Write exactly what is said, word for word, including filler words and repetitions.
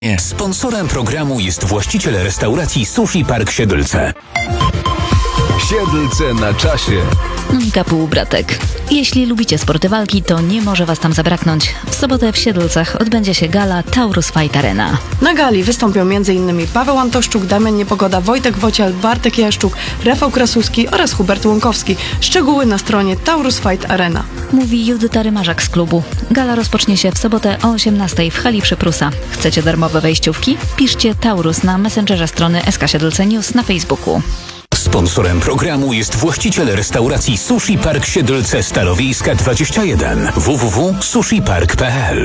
Sponsorem programu jest właściciel restauracji Sushi Park Siedlce. Siedlce na czasie. Monika Półbratek. Jeśli lubicie sporty walki, to nie może was tam zabraknąć. W sobotę w Siedlcach odbędzie się gala Taurus Fight Arena. Na gali wystąpią m.in. Paweł Antoszczuk, Damian Niepogoda, Wojtek Wocial, Bartek Jaszczuk, Rafał Krasuski oraz Hubert Łąkowski. Szczegóły na stronie Taurus Fight Arena. Mówi Judyta Rymarzak z klubu. Gala rozpocznie się w sobotę o osiemnastej w hali przy Prusa. Chcecie darmowe wejściówki? Piszcie Taurus na messengerze strony S K Siedlce News na Facebooku. Sponsorem programu jest właściciel restauracji Sushi Park Siedlce Starowiejska dwadzieścia jeden w w w kropka sushi park kropka p l.